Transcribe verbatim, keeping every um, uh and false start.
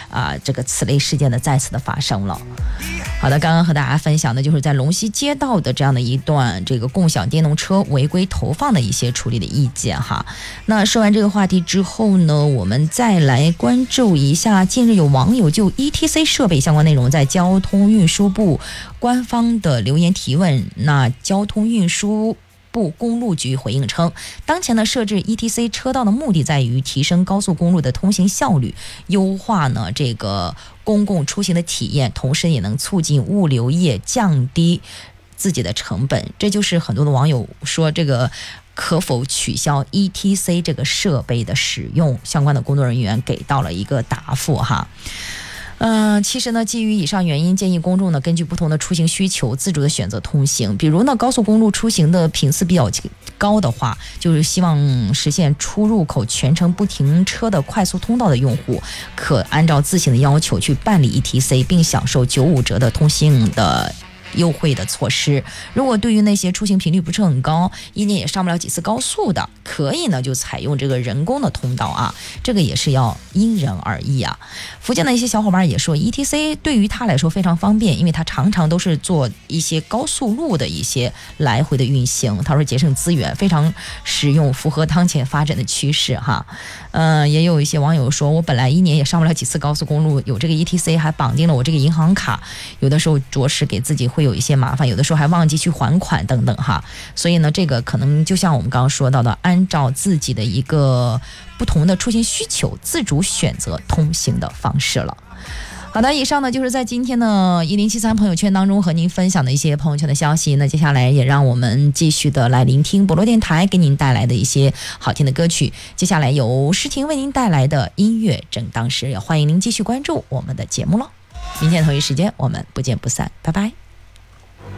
啊、呃、这个此类事件的再次的发生了。好的，刚刚和大家分享的就是在龙溪街道的这样的一段这个共享电动车违规投放的一些处理的意见哈。那说完这个话题之后呢，我们再来关注一下，近日有网友就 E T C 设备相关内容在交通运输部官方的留言提问。那交通运输部公路局回应称，当前呢设置 E T C 车道的目的在于提升高速公路的通行效率，优化呢这个公共出行的体验，同时也能促进物流业降低自己的成本。这就是很多的网友说这个可否取消 E T C 这个设备的使用，相关的工作人员给到了一个答复哈。嗯、呃，其实呢，基于以上原因，建议公众呢根据不同的出行需求，自主的选择通行。比如呢，高速公路出行的频次比较高的话，就是希望实现出入口全程不停车的快速通道的用户，可按照自行的要求去办理 E T C， 并享受九五折的通行的优惠的措施。如果对于那些出行频率不是很高，一年也上不了几次高速的，可以呢就采用这个人工的通道啊，这个也是要因人而异啊。福建的一些小伙伴也说 E T C 对于他来说非常方便，因为他常常都是做一些高速路的一些来回的运行，他说节省资源，非常实用，符合当前发展的趋势哈。嗯、呃，也有一些网友说，我本来一年也上不了几次高速公路，有这个 E T C 还绑定了我这个银行卡，有的时候着实给自己会有一些麻烦，有的时候还忘记去还款等等哈。所以呢，这个可能就像我们刚刚说到的，按照自己的一个不同的出行需求，自主选择通行的方式了。好的，以上呢就是在今天的一零七三朋友圈当中和您分享的一些朋友圈的消息。那接下来也让我们继续的来聆听博洛电台给您带来的一些好听的歌曲。接下来由诗婷为您带来的音乐正当时，也欢迎您继续关注我们的节目了。明天同一时间我们不见不散，拜拜。